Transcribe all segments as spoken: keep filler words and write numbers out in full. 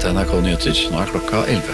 til N R K Nyheter. Nå er klokka elleve.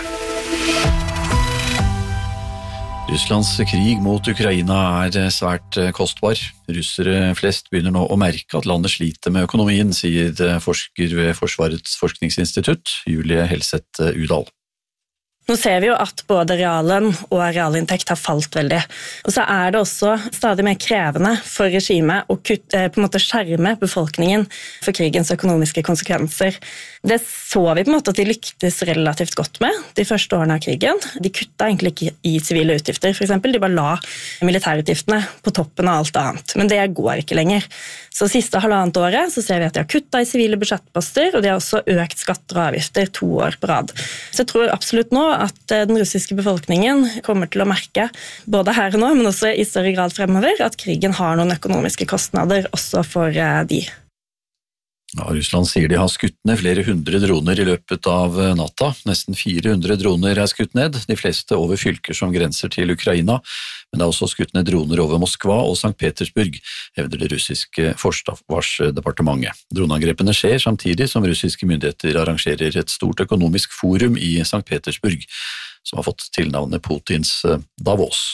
Russlands krig mot Ukraina er svært kostbar. Russere flest begynner nå å merke at landet sliter med økonomien, sier forsker ved Forsvarets forskningsinstitutt, Julie Helseth Udal. Nå ser vi jo at både reallønn og realinntekt har falt veldig. Og så er det også stadig mer krevende for regimet å kutte, på en måte skjerme befolkningen for krigens økonomiske konsekvenser. Det så vi på en måte at de lyktes relativt godt med de første årene av krigen. De kutta egentlig ikke i sivile utgifter, for eksempel. De bare la militærutgiftene på toppen av alt annet. Men det går ikke lenger. Så siste halvannet året så ser vi at de har kuttet i sivile budsjettposter, og de har også økt skatter og avgifter to år på rad. Så jeg tror absolutt nå at den russiske befolkningen kommer til å merke, både her og nå, men også i større grad fremover, at krigen har noen økonomiske kostnader også for de. Ja, Russland sier de har skutt ned flere hundre droner i løpet av natta. Nesten fire hundre droner er skutt ned, de fleste over fylker som grenser til Ukraina, men det er også skutt ned droner over Moskva og Sankt Petersburg, hevder det russiske forsvarsdepartementet. Droneangrepene skjer samtidig som russiske myndigheter arrangerer et stort økonomisk forum i Sankt Petersburg, som har fått tilnavnet Putins Davos.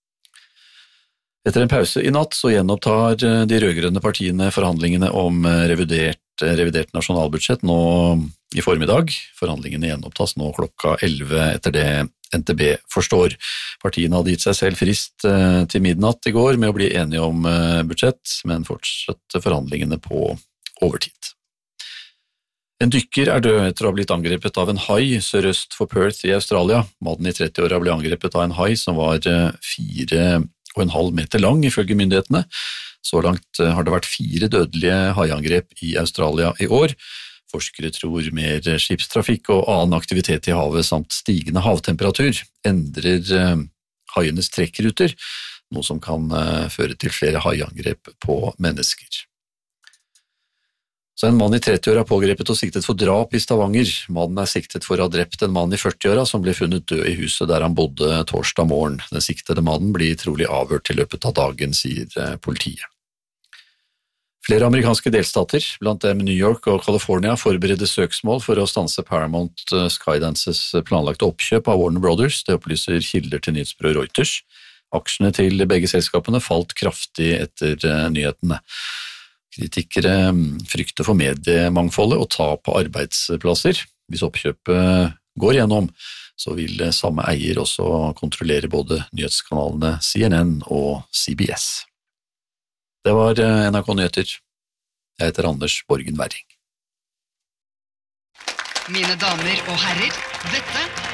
Etter en pause i natt så gjenopptar de rødgrønne partiene forhandlingene om revidert, revidert nasjonalbudsjett nå i formiddag. Forhandlingene gjenopptas nå klokka elleve etter det N T B forstår. Partiene hadde gitt seg selv frist til midnatt i går med å bli enige om budsjett, men fortsatte forhandlingene på overtid. En dykker er død etter å ha blitt angrepet av en hai sørøst for Perth i Australia. Mannen i trettiåra ble angrepet av en hai som var fire og en halv meter lang, ifølge myndighetene. Så langt har det vært fire dødelige haiangrep i Australia i år. Forskere tror mer skipstrafikk og annen aktivitet i havet samt stigende havtemperatur endrer haienes trekkruter, noe som kan føre til flere haiangrep på mennesker. Så en mann i trettiåra er pågrepet og siktet for drap i Stavanger. Mannen er siktet for å ha drept en mann i førtiåra som ble funnet død i huset der han bodde torsdag morgen. Den siktede mannen blir trolig avhørt i løpet av dagen, sier politiet. Flere amerikanske delstater, blant dem New York og California, forbereder søksmål for å stanse Paramount Skydances planlagte oppkjøp av Warner Brothers. Det opplyser kilder til nyhetsbyrået Reuters. Aksjene til begge selskapene falt kraftig etter nyhetene. Kritikere frykter for mediemangfoldet og tap av arbeidsplasser. Hvis oppkjøpet går gjennom, så vil samme eier også kontrollere både nyhetskanalene C N N og C B S. Det var N R K Nyheter. Jeg heter Anders Borgen Werring. Mine damer og herrer, dette